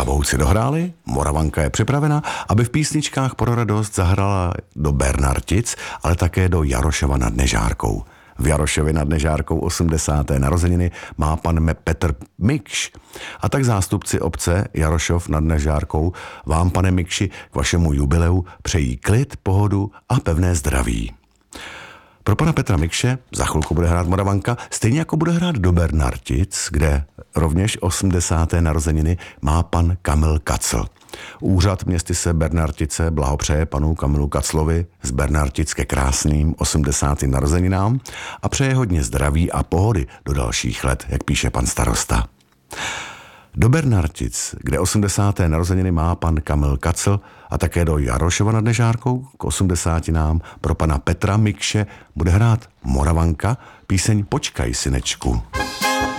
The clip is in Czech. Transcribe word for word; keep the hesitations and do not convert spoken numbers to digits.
Plavouci dohráli, Moravanka je připravena, aby v písničkách pro radost zahrala do Bernartic, ale také do Jarošova nad Nežárkou. V Jarošově nad Nežárkou osmdesáté narozeniny má pan Petr Mikš. A tak zástupci obce Jarošov nad Nežárkou vám, pane Mikši, k vašemu jubileu přejí klid, pohodu a pevné zdraví. Pro pana Petra Mikše za chvilku bude hrát Moravanka, stejně jako bude hrát do Bernartic, kde rovněž osmdesáté narozeniny má pan Kamil Kacl. Úřad městyse Bernartice blahopřeje panu Kamilu Kaclovi z Bernartic ke krásným osmdesátým narozeninám a přeje hodně zdraví a pohody do dalších let, jak píše pan starosta. Do Bernartic, kde osmdesáté narozeniny má pan Kamil Kacl, a také do Jarošova nad Nežárkou k osmdesátinám pro pana Petra Mikše bude hrát Moravanka píseň Počkaj, synečku.